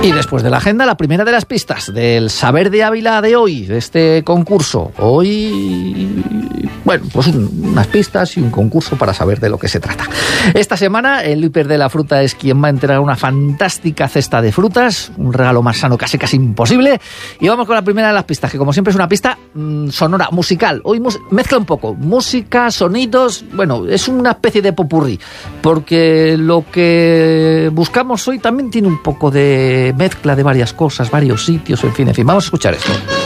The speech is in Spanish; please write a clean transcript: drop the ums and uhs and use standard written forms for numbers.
Y después de la agenda, la primera de las pistas del Saber de Ávila de hoy, de este concurso. Hoy, bueno, pues unas pistas y un concurso para saber de lo que se trata. Esta semana, el Hiper de la Fruta es quien va a entregar una fantástica cesta de frutas, un regalo más sano casi imposible. Y vamos con la primera de las pistas, que como siempre es una pista sonora, musical. Hoy mezcla un poco música, sonidos, bueno, es una especie de popurrí, porque lo que buscamos hoy también tiene un poco de mezcla de varias cosas, varios sitios, en fin, vamos a escuchar esto.